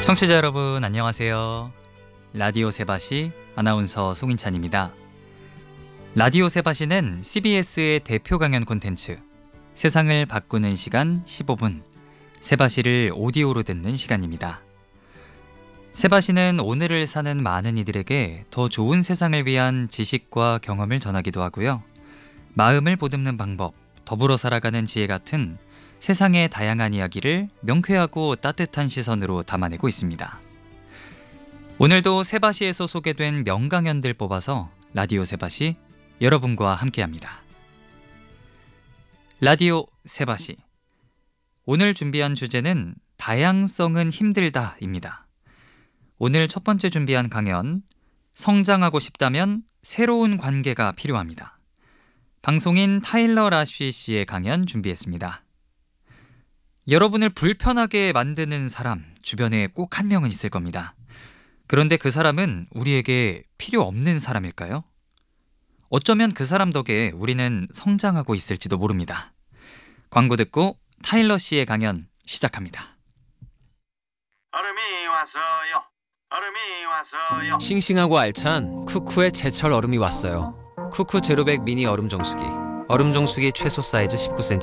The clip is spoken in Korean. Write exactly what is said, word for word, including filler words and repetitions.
청취자 여러분 안녕하세요. 라디오 세바시 아나운서 송인찬입니다. 라디오 세바시는 씨비에스의 대표 강연 콘텐츠 세상을 바꾸는 시간 십오 분 세바시를 오디오로 듣는 시간입니다. 세바시는 오늘을 사는 많은 이들에게 더 좋은 세상을 위한 지식과 경험을 전하기도 하고요. 마음을 보듬는 방법, 더불어 살아가는 지혜 같은 세상의 다양한 이야기를 명쾌하고 따뜻한 시선으로 담아내고 있습니다. 오늘도 세바시에서 소개된 명강연들 뽑아서 라디오 세바시 여러분과 함께합니다. 라디오 세바시 오늘 준비한 주제는 다양성은 힘들다입니다. 오늘 첫 번째 준비한 강연 성장하고 싶다면 새로운 관계가 필요합니다. 방송인 타일러 라쉬 씨의 강연 준비했습니다. 여러분을 불편하게 만드는 사람 주변에 꼭 한 명은 있을 겁니다. 그런데 그 사람은 우리에게 필요 없는 사람일까요? 어쩌면 그 사람 덕에 우리는 성장하고 있을지도 모릅니다. 광고 듣고 타일러 씨의 강연 시작합니다. 얼음이 왔어요. 얼음이 왔어요. 싱싱하고 알찬 쿠쿠의 제철 얼음이 왔어요. 쿠쿠 제로백 미니 얼음 정수기. 얼음 정수기 최소 사이즈 십구 센티미터,